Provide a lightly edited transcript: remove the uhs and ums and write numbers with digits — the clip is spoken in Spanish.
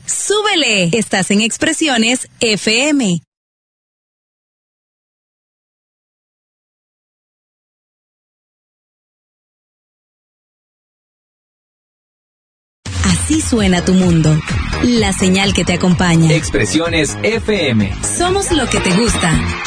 ¡Súbele! Estás en Expresiones FM. Así suena tu mundo. La señal que te acompaña. Expresiones FM. Somos lo que te gusta.